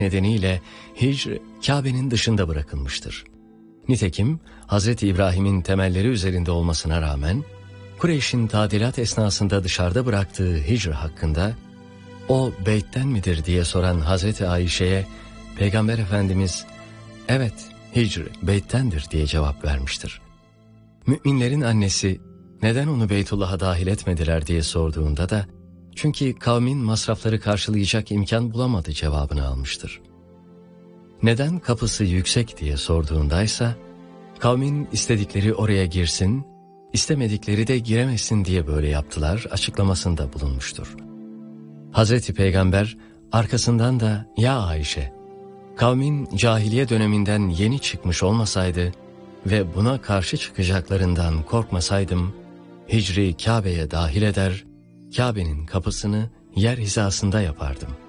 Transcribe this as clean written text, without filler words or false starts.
nedeniyle Hicr, Kabe'nin dışında bırakılmıştır. Nitekim Hazreti İbrahim'in temelleri üzerinde olmasına rağmen, Kureyş'in tadilat esnasında dışarıda bıraktığı Hicr hakkında, o beytten midir diye soran Hazreti Ayşe'ye, Peygamber Efendimiz, evet Hicr beyttendir diye cevap vermiştir. Müminlerin annesi, neden onu Beytullah'a dahil etmediler diye sorduğunda da, çünkü kavmin masrafları karşılayacak imkan bulamadı cevabını almıştır. Neden kapısı yüksek diye sorduğundaysa, kavmin istedikleri oraya girsin, istemedikleri de giremesin diye böyle yaptılar açıklamasında bulunmuştur. Hazreti Peygamber arkasından da, ya Ayşe, kavmin cahiliye döneminden yeni çıkmış olmasaydı ve buna karşı çıkacaklarından korkmasaydım, Hicri Kabe'ye dahil eder, Kabe'nin kapısını yer hizasında yapardım